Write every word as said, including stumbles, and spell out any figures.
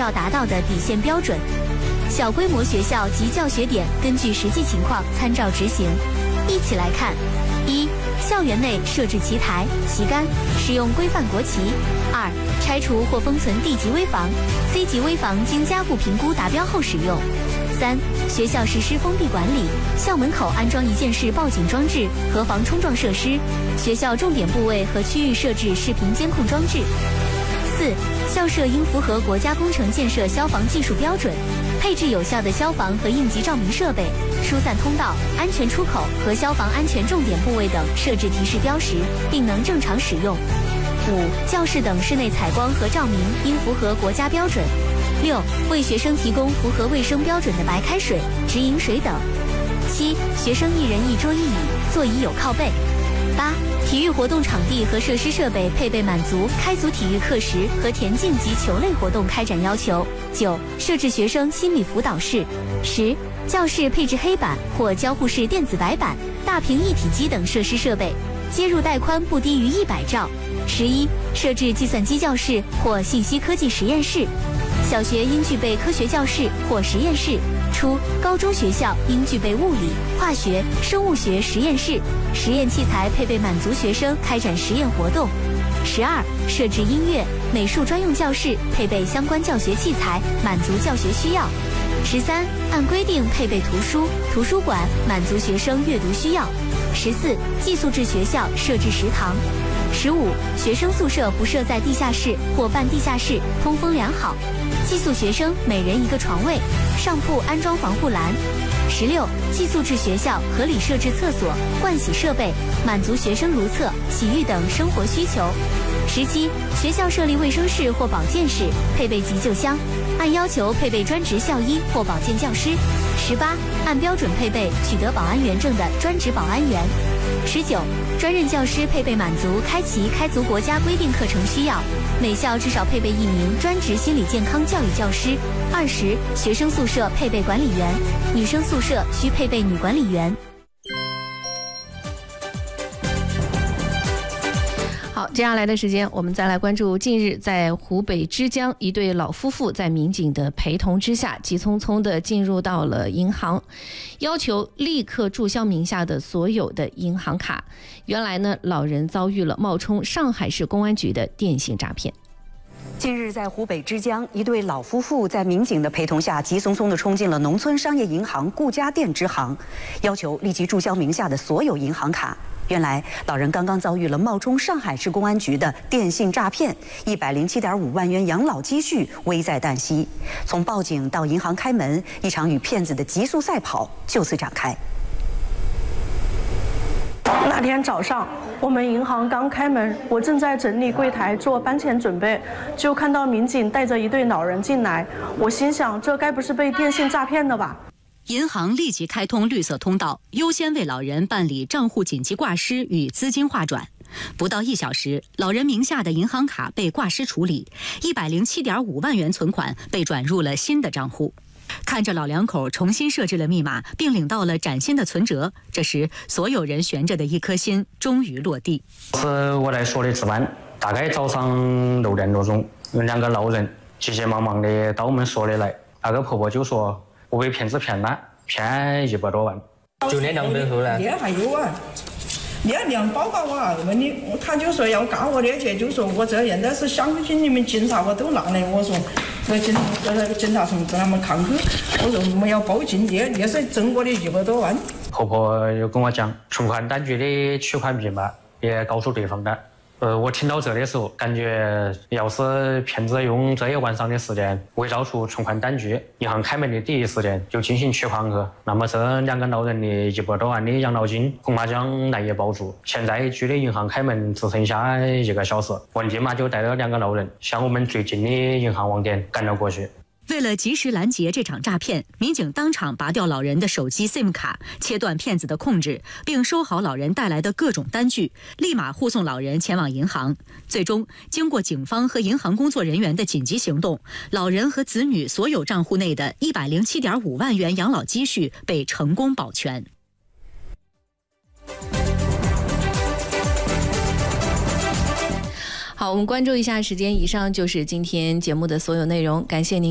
要达到的底线标准。小规模学校及教学点根据实际情况参照执行。一起来看：一、校园内设置旗台、旗杆，使用规范国旗；二、拆除或封存 D 级危房 ，C 级危房经加固评估达标后使用；三、学校实施封闭管理，校门口安装一键式报警装置和防冲撞设施，学校重点部位和区域设置视频监控装置；四、校舍应符合国家工程建设消防技术标准，配置有效的消防和应急照明设备、疏散通道、安全出口和消防安全重点部位等设置提示标识，并能正常使用。五、教室等室内采光和照明应符合国家标准。六、为学生提供符合卫生标准的白开水、直饮水等。七、学生一人一桌一椅，座椅有靠背。八、体育活动场地和设施设备配备满足开足体育课时和田径及球类活动开展要求。九、设置学生心理辅导室。十、教室配置黑板或交互式电子白板、大屏一体机等设施设备，接入带宽不低于一百兆。十一、设置计算机教室或信息科技实验室。小学应具备科学教室或实验室，初、高中学校应具备物理、化学、生物学实验室，实验器材配备满足学生开展实验活动。十二、设置音乐、美术专用教室，配备相关教学器材，满足教学需要。十三、按规定配备图书、图书馆，满足学生阅读需要。十四、寄宿制学校设置食堂。十五、学生宿舍不设在地下室或半地下室，通风良好。寄宿学生每人一个床位，上铺安装防护栏。十六、寄宿制学校合理设置厕所、盥洗设备，满足学生如厕、洗浴等生活需求。十七、学校设立卫生室或保健室，配备急救箱，按要求配备专职校医或保健教师。十八、按标准配备取得保安员证的专职保安员。十九、专任教师配备满足开齐开足国家规定课程需要，每校至少配备一名专职心理健康教育教师。二十、学生宿舍配备管理员，女生宿舍需配备女管理员。 好，接下来的时间我们再来关注近日在湖北之江，一对老夫妇在民警的陪同之下急匆匆地进入到了银行，要求立刻注销名下的所有的银行卡。原来呢，老人遭遇了冒充上海市公安局的电信诈骗。 近日，在湖北之江，一对老夫妇在民警的陪同下，急匆匆地冲进了农村商业银行顾家店支行，要求立即注销名下的所有银行卡。原来，老人刚刚遭遇了冒充上海市公安局的电信诈骗，一百零七点五万元养老积蓄危在旦夕。从报警到银行开门，一场与骗子的急速赛跑就此展开。 那天早上，我们银行刚开门，我正在整理柜台做搬钱准备，就看到民警带着一对老人进来。我心想，这该不是被电信诈骗的吧？ 银行立即开通绿色通道，优先为老人办理账户紧急挂失与资金划转。不到一小时，老人名下的银行卡被挂失处理，一百零七点五万元存款被转入了新的账户。看着老两口重新设置了密码，并领到了崭新的存折，这时所有人悬着的一颗心终于落地。 是我来说的值班，大概早上六点多钟，有两个老人急急忙忙的到我们所里来，那个婆婆就说我被骗子骗了，骗一百多万。 就那两本书呢？ 那还有啊，那量报告啊，问你，他就说要告我的去，就说我这现在是相信你们警察，我都拿来，我说这警这警察从跟他们抗拒，我说我们要报警，那那是挣我的一百多万。 婆婆又跟我讲，存款单据的取款密码也告诉对方的。呃，我听到这的时候，感觉要是骗子用这一晚上的时间伪造出存款单据，银行开门的第一时间就进行取款去，那么这两个老人的一百多万的养老金恐怕将难以保住。现在距离银行开门只剩下一个小时，我立马就带着两个老人向我们最近的银行网点赶了过去。 为了及时拦截这场诈骗，民警当场拔掉老人的手机 SIM 卡，切断骗子的控制，并收好老人带来的各种单据，立马护送老人前往银行。最终，经过警方和银行工作人员的紧急行动，老人和子女所有账户内的一百零七点五万元养老积蓄被成功保全。 好，我们关注一下时间，以上就是今天节目的所有内容，感谢您。